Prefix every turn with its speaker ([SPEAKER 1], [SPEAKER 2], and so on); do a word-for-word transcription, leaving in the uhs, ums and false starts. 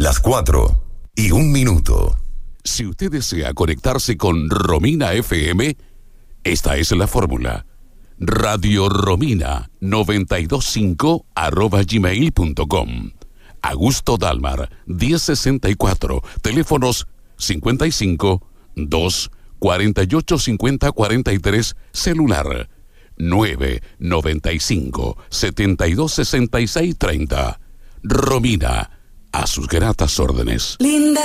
[SPEAKER 1] las cuatro y un minuto.
[SPEAKER 2] Si usted desea conectarse con Romina F M, esta es la fórmula. Radio Romina noventa y dos punto cinco arroba gmail punto com. Augusto Dalmar, diez sesenta y cuatro, teléfonos cincuenta y cinco, dos, cuarenta y ocho, cincuenta, cuarenta y tres, celular nueve, noventa y cinco, setenta y dos, sesenta y seis, treinta. Romina, a sus gratas órdenes.
[SPEAKER 3] Linda